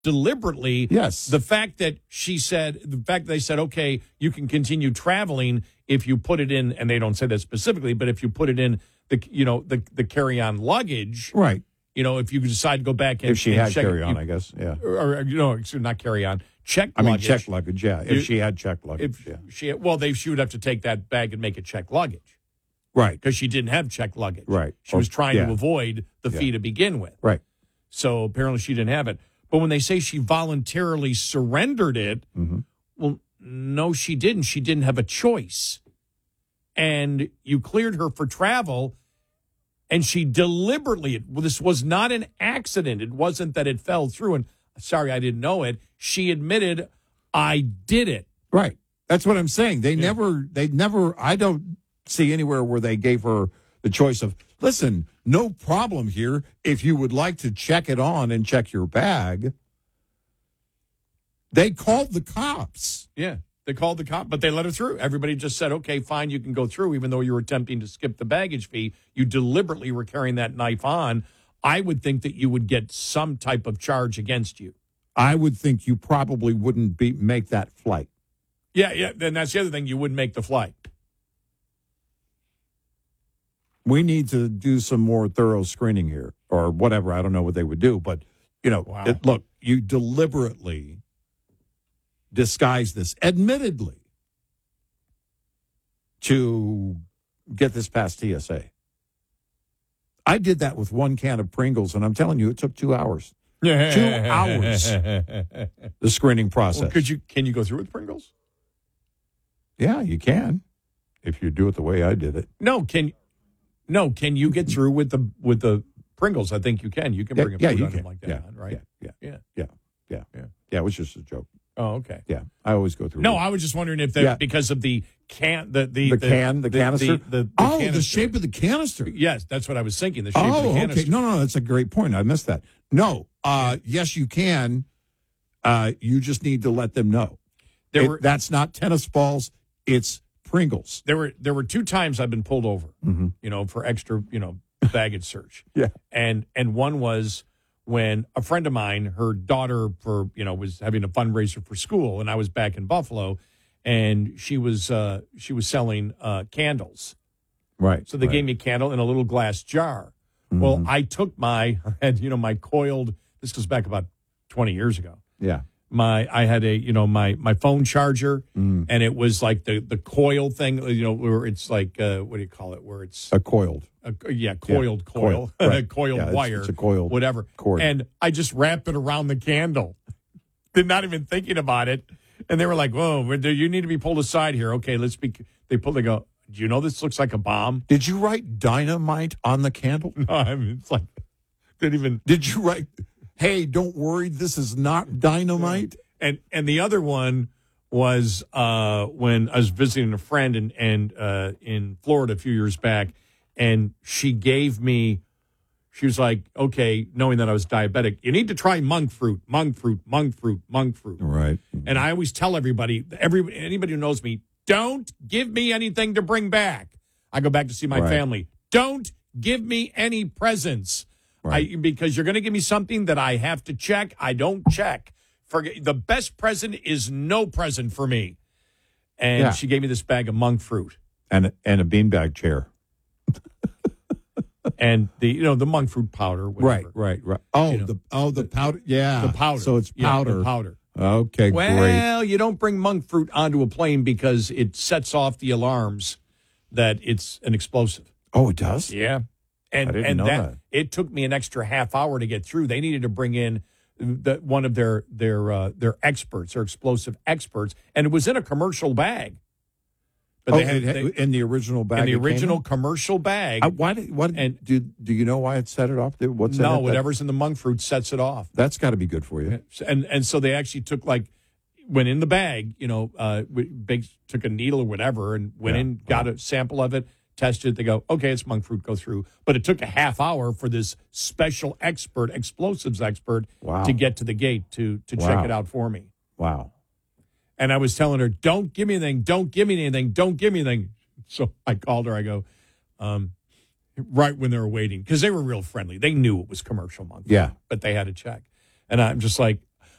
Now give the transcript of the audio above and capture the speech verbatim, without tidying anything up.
deliberately. Yes. The fact that she said, the fact that they said, okay, you can continue traveling if you put it in, and they don't say that specifically, but if you put it in the, you know, the, the carry-on luggage. Right. You know, if you decide to go back and if she and had check carry on, you, I guess, yeah. Or, or you know, not carry on, check. I mean, luggage. check luggage, yeah. If You- she had check luggage, If yeah. she, well, they she would have to take that bag and make it check luggage Right, because she didn't have check luggage. right. She Or- was trying yeah. to avoid the Yeah. fee to begin with. Right. So apparently she didn't have it. But when they say she voluntarily surrendered it, Mm-hmm. well, no, she didn't. She didn't have a choice. And you cleared her for travel, and she deliberately, well, this was not an accident. It wasn't that it fell through, and sorry, I didn't know it. She admitted, I did it. Right. That's what I'm saying. They never, they never, I don't see anywhere where they gave her the choice of, listen, no problem here. If you would like to check it on and check your bag, they called the cops. Yeah. They called the cop, but they let her through. Everybody just said, okay, fine, you can go through, even though you were attempting to skip the baggage fee. You deliberately were carrying that knife on. I would think that you would get some type of charge against you. I would think you probably wouldn't be make that flight. Yeah, yeah. Then that's the other thing. You wouldn't make the flight. We need to do some more thorough screening here or whatever. I don't know what they would do, but, you know, Wow. it, look, you deliberately disguise this, admittedly, to get this past T S A. I did that with one can of Pringles, and I'm telling you, it took two hours. Two hours, the screening process. Well, could you? Can you go through with Pringles? Yeah, you can, if you do it the way I did it. No, can no? Can you get through with the with the Pringles? I think you can. You can Yeah, bring a yeah, food you item can. like that Yeah, on, right? Yeah, yeah, Yeah. yeah, yeah, Yeah. yeah. It was just a joke. Oh, okay. Yeah, I always go through. No, it. I was just wondering if that Yeah. because of the can, the the, the can, the, canister. the, the, the oh, the canister. shape of the canister. Yes, that's what I was thinking. The shape of the Oh, canister. okay. No, no, that's a great point. I missed that. No, uh, yes, you can. Uh, you just need to let them know. There It- were that's not tennis balls. It's Pringles. there were there were two times I've been pulled over, Mm-hmm. you know, for extra, you know, baggage search. Yeah. And and one was when a friend of mine, her daughter for, you know, was having a fundraiser for school, and I was back in Buffalo, and she was uh she was selling uh candles. Right. So they right. gave me a candle in a little glass jar. Mm-hmm. Well, I took my had, you know, my coiled, this goes back about twenty years ago. Yeah. My I had a you know my my phone charger, Mm. and it was like the the coil thing, you know, where it's like uh, what do you call it, where it's A coiled. a, yeah coiled Yeah, coil, coil, right. coiled Yeah, it's- wire, it's a coiled whatever, cord. and I just wrapped it around the candle, did not even thinking about it, and they were like, "Whoa, you need to be pulled aside here." Okay, let's be. They pull. They go. Do you know this looks like a bomb? Did you write dynamite on the candle? No, I mean it's like didn't even. Did you write, hey, don't worry, this is not dynamite? And and the other one was uh, when I was visiting a friend in and uh, in Florida a few years back, and she gave me, she was like, okay, knowing that I was diabetic, you need to try monk fruit, monk fruit, monk fruit, monk fruit. Right. And I always tell everybody, every anybody who knows me, don't give me anything to bring back. I go back to see my Right. family. Don't give me any presents. Right. I, because you're going to give me something that I have to check. I don't check. Forget, the best present is no present for me. And Yeah. she gave me this bag of monk fruit. And, and a beanbag chair. And the you know the monk fruit powder. Right, Whatever. right, right. Oh, You know, the oh the powder. Yeah. The powder. So it's Yeah, powder. the powder. Okay, great. Well, you don't bring monk fruit onto a plane because it sets off the alarms that it's an explosive. Oh, it does? Yeah. And I didn't and know that. it took me an extra half hour to get through. They needed to bring in the, one of their their uh, their experts, their explosive experts, and it was in a commercial bag. But Oh, they had it- they, in the original bag. in the it came original in? commercial bag. I, why did what? And- And do do you know why it set it off? What's in no, it that- whatever's in the monk fruit sets it off. That's got to be good for you. And and so they actually took like went in the bag, you know, uh, big took a needle or whatever, and went Yeah. in, got a sample of it, tested it. They go, okay, it's monk fruit, go through. But it took a half hour for this special expert, explosives expert, Wow. to get to the gate to to Wow. check it out for me. Wow. And I was telling her, don't give me anything, don't give me anything, don't give me anything. So I called her. I go, um, right when they were waiting, because they were real friendly. They knew it was commercial monk, Yeah. but they had to check. And I'm just like,